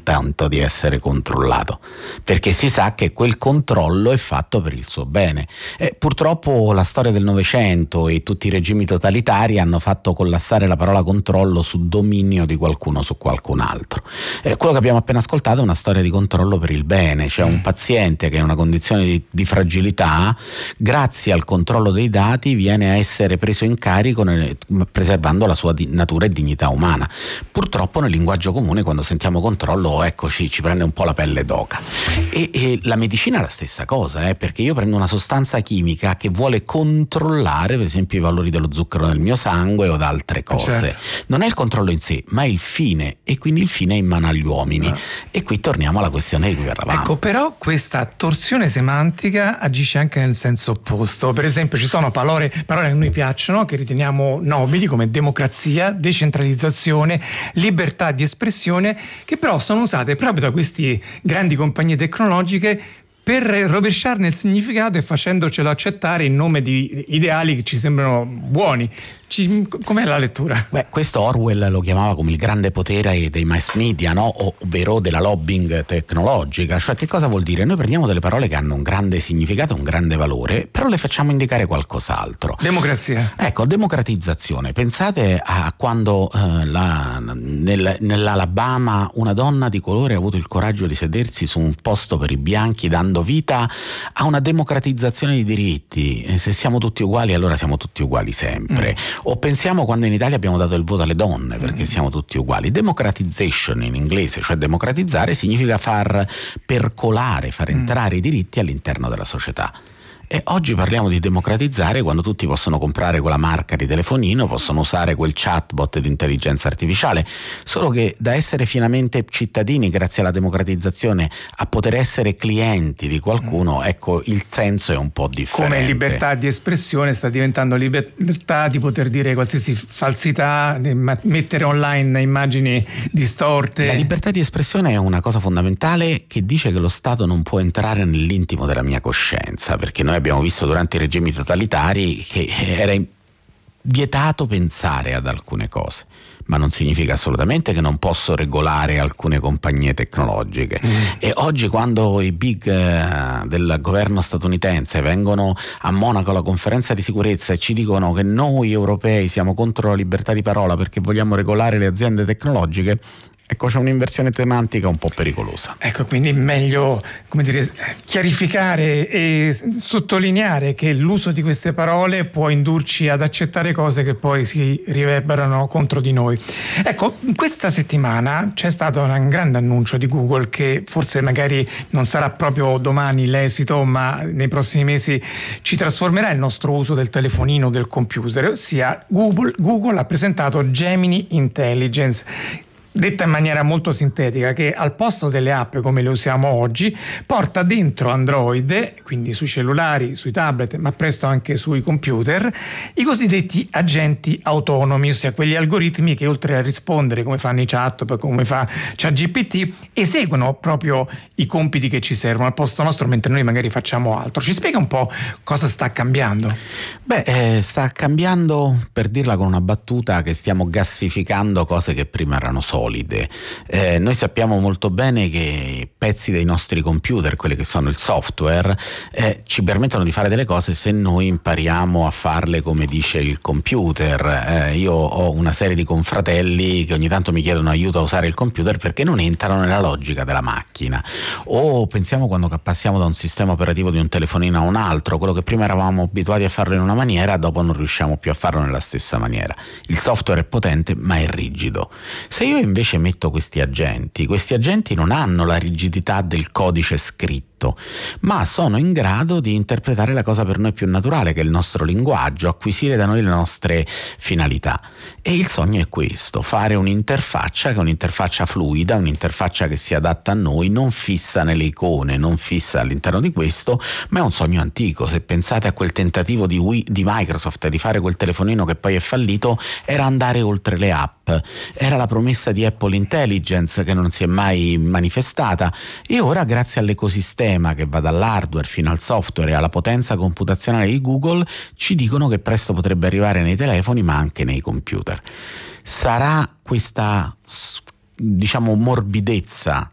contento di essere controllato, perché si sa che quel controllo è fatto per il suo bene. Purtroppo la storia del Novecento e tutti i regimi totalitari hanno fatto collassare la parola controllo su dominio di qualcuno su qualcun altro. Quello che abbiamo appena ascoltato è una storia di controllo per il bene, cioè un paziente che è in una condizione di fragilità, grazie al controllo dei dati viene a essere preso in carico preservando la sua natura e dignità umana. Purtroppo nel linguaggio comune quando sentiamo controllo, eccoci, ci prende un po' la pelle d'oca. E la medicina è la stessa cosa, perché io prendo una sostanza chimica che vuole controllare per esempio i valori dello zucchero nel mio sangue o da altre cose. Certo. Non è il controllo in sé, ma è il fine, e quindi il fine è in mano agli uomini. E qui torniamo alla questione di cui parlavamo. Ecco, però questa torsione semantica agisce anche nel senso opposto. Per esempio ci sono parole che a noi piacciono, che riteniamo nobili, come democrazia, decentralizzazione, libertà di espressione, che però sono usate proprio da queste grandi compagnie tecnologiche per rovesciarne il significato e facendocelo accettare in nome di ideali che ci sembrano buoni. Com'è la lettura? Questo Orwell lo chiamava come il grande potere dei mass media, no? Ovvero della lobbying tecnologica. Cioè, che cosa vuol dire? Noi prendiamo delle parole che hanno un grande significato, un grande valore, però le facciamo indicare qualcos'altro. Democrazia. Ecco, democratizzazione. Pensate a quando nell'Alabama una donna di colore ha avuto il coraggio di sedersi su un posto per i bianchi, dando vita a una democratizzazione di diritti. Se siamo tutti uguali, allora siamo tutti uguali sempre. O pensiamo quando in Italia abbiamo dato il voto alle donne, perché siamo tutti uguali. Democratization in inglese, cioè democratizzare, significa far percolare, far entrare i diritti all'interno della società. E oggi parliamo di democratizzare quando tutti possono comprare quella marca di telefonino, possono usare quel chatbot di intelligenza artificiale, solo che da essere finalmente cittadini grazie alla democratizzazione a poter essere clienti di qualcuno, ecco, il senso è un po' differente. Come libertà di espressione sta diventando libertà di poter dire qualsiasi falsità, mettere online immagini distorte. La libertà di espressione è una cosa fondamentale che dice che lo Stato non può entrare nell'intimo della mia coscienza, perché noi abbiamo visto durante i regimi totalitari che era vietato pensare ad alcune cose, ma non significa assolutamente che non posso regolare alcune compagnie tecnologiche. E oggi quando i big del governo statunitense vengono a Monaco alla conferenza di sicurezza e ci dicono che noi europei siamo contro la libertà di parola perché vogliamo regolare le aziende tecnologiche, ecco, c'è un'inversione semantica un po' pericolosa. Ecco, quindi è meglio, come dire, chiarificare e sottolineare che l'uso di queste parole può indurci ad accettare cose che poi si riverberano contro di noi. Ecco, questa settimana c'è stato un grande annuncio di Google che forse magari non sarà proprio domani l'esito, ma nei prossimi mesi ci trasformerà il nostro uso del telefonino, del computer, ossia Google ha presentato Gemini Intelligence, detta in maniera molto sintetica, che al posto delle app come le usiamo oggi porta dentro Android, quindi sui cellulari, sui tablet, ma presto anche sui computer, i cosiddetti agenti autonomi, ossia quegli algoritmi che oltre a rispondere come fanno i chat, come fa ChatGPT, eseguono proprio i compiti che ci servono al posto nostro mentre noi magari facciamo altro. Ci spiega un po' cosa sta cambiando? Sta cambiando, per dirla con una battuta, che stiamo gassificando cose che prima erano solide. Noi sappiamo molto bene che pezzi dei nostri computer, quelli che sono il software, ci permettono di fare delle cose se noi impariamo a farle come dice il computer. Io ho una serie di confratelli che ogni tanto mi chiedono aiuto a usare il computer perché non entrano nella logica della macchina. O pensiamo quando passiamo da un sistema operativo di un telefonino a un altro, quello che prima eravamo abituati a farlo in una maniera, dopo non riusciamo più a farlo nella stessa maniera. Il software è potente ma è rigido. Se io invece metto questi agenti non hanno la rigidità del codice scritto, ma sono in grado di interpretare la cosa per noi più naturale, che è il nostro linguaggio, acquisire da noi le nostre finalità. E il sogno è questo: fare un'interfaccia che è un'interfaccia fluida, un'interfaccia che si adatta a noi, non fissa nelle icone, non fissa all'interno di questo, ma è un sogno antico. Se pensate a quel tentativo di Microsoft di fare quel telefonino che poi è fallito, era andare oltre le app, era la promessa di Apple Intelligence che non si è mai manifestata, e ora grazie all'ecosistema che va dall'hardware fino al software e alla potenza computazionale di Google ci dicono che presto potrebbe arrivare nei telefoni ma anche nei computer. Sarà questa, diciamo, morbidezza